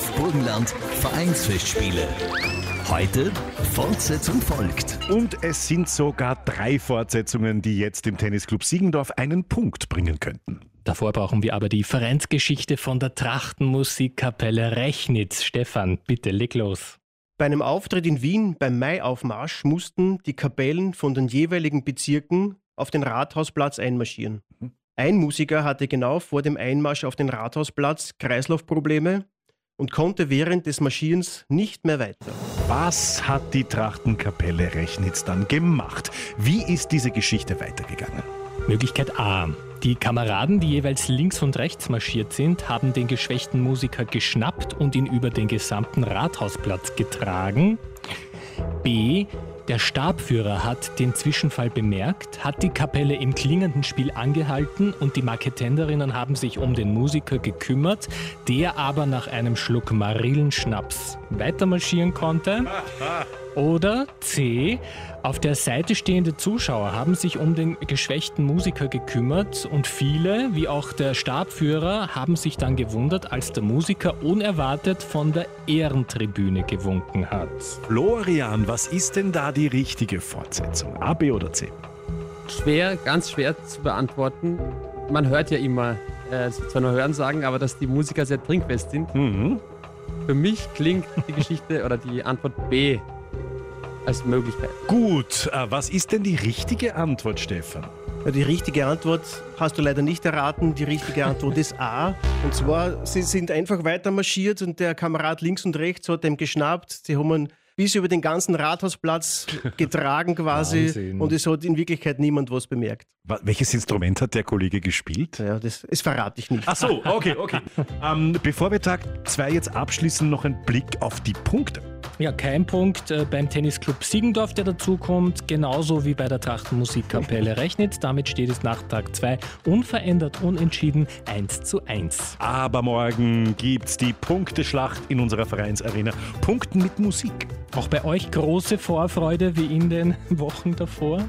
auf Burgenland Vereinsfestspiele. Heute Fortsetzung folgt. Und es sind sogar 3 Fortsetzungen, die jetzt dem Tennisclub Siegendorf einen Punkt bringen könnten. Davor brauchen wir aber die Vereinsgeschichte von der Trachtenmusikkapelle Rechnitz. Stefan, bitte leg los. Bei einem Auftritt in Wien beim Maiaufmarsch mussten die Kapellen von den jeweiligen Bezirken auf den Rathausplatz einmarschieren. Ein Musiker hatte genau vor dem Einmarsch auf den Rathausplatz Kreislaufprobleme und konnte während des Marschierens nicht mehr weiter. Was hat die Trachtenkapelle Rechnitz dann gemacht? Wie ist diese Geschichte weitergegangen? Möglichkeit A. Die Kameraden, die jeweils links und rechts marschiert sind, haben den geschwächten Musiker geschnappt und ihn über den gesamten Rathausplatz getragen. B. Der Stabführer hat den Zwischenfall bemerkt, hat die Kapelle im klingenden Spiel angehalten und die Marketenderinnen haben sich um den Musiker gekümmert, der aber nach einem Schluck Marillenschnaps weiter marschieren konnte. Oder C. Auf der Seite stehende Zuschauer haben sich um den geschwächten Musiker gekümmert und viele, wie auch der Stabführer, haben sich dann gewundert, als der Musiker unerwartet von der Ehrentribüne gewunken hat. Florian, was ist denn da die richtige Fortsetzung? A, B oder C? Schwer, ganz schwer zu beantworten. Man hört ja immer, zwar nur Hörensagen, aber dass die Musiker sehr trinkfest sind. Für mich klingt die Geschichte oder die Antwort B als Möglichkeit. Gut, was ist denn die richtige Antwort, Stefan? Ja, die richtige Antwort hast du leider nicht erraten. Die richtige Antwort ist A. Und zwar, sie sind einfach weiter marschiert und der Kamerad links und rechts hat ihm geschnappt. Sie haben ihn bis über den ganzen Rathausplatz getragen quasi. Wahnsinn. Und es hat in Wirklichkeit niemand was bemerkt. Welches Instrument hat der Kollege gespielt? Ja, das verrate ich nicht. Ach so, okay. Bevor wir Tag 2 jetzt abschließen, noch ein Blick auf die Punkte. Ja, kein Punkt beim Tennisclub Siegendorf, der dazukommt, genauso wie bei der Trachtenmusikkapelle Rechnitz. Damit steht es nach Tag 2 unverändert unentschieden 1:1. Aber morgen gibt's die Punkteschlacht in unserer Vereinsarena. Punkten mit Musik. Auch bei euch große Vorfreude wie in den Wochen davor?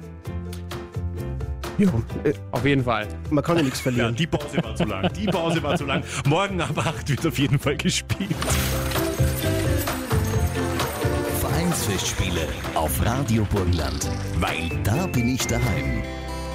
Ja, Auf jeden Fall. man kann ja nichts Ja, verlieren. die Pause war zu lang. Morgen ab 8 wird auf jeden Fall gespielt. Vereinsfestspiele auf Radio Burgenland, weil da bin ich daheim.